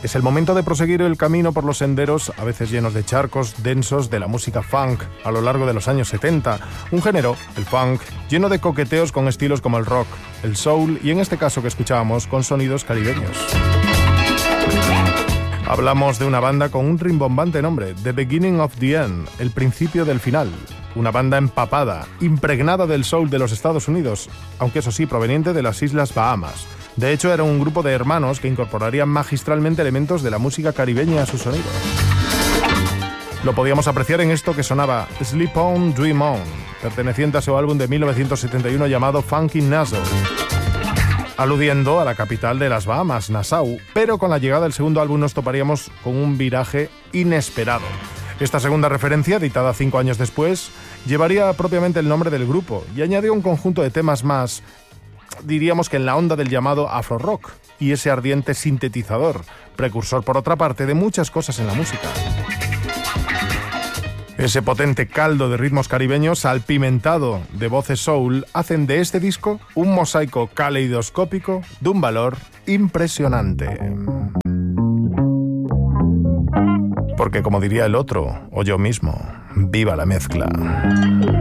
Es el momento de proseguir el camino por los senderos, a veces llenos de charcos densos, de la música funk a lo largo de los años 70. Un género, el funk, lleno de coqueteos con estilos como el rock, el soul y en este caso que escuchábamos con sonidos caribeños. Hablamos de una banda con un rimbombante nombre, The Beginning of the End, el principio del final. Una banda empapada, impregnada del soul de los Estados Unidos, aunque eso sí, proveniente de las Islas Bahamas. De hecho, era un grupo de hermanos que incorporarían magistralmente elementos de la música caribeña a su sonido. Lo podíamos apreciar en esto que sonaba Sleep On, Dream On, perteneciente a su álbum de 1971 llamado Funkin' Nassau, aludiendo a la capital de las Bahamas, Nassau, pero con la llegada del segundo álbum nos toparíamos con un viraje inesperado. Esta segunda referencia, editada 5 años después, llevaría propiamente el nombre del grupo y añadió un conjunto de temas más, diríamos que en la onda del llamado afro-rock y ese ardiente sintetizador, precursor por otra parte de muchas cosas en la música. Ese potente caldo de ritmos caribeños salpimentado de voces soul hacen de este disco un mosaico caleidoscópico de un valor impresionante. Porque como diría el otro, o yo mismo, ¡viva la mezcla!